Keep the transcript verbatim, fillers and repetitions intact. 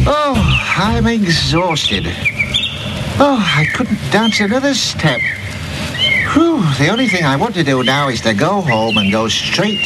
Oh, I'm exhausted. Oh, I couldn't dance another step. Whew, the only thing I want to do now is to go home and go straight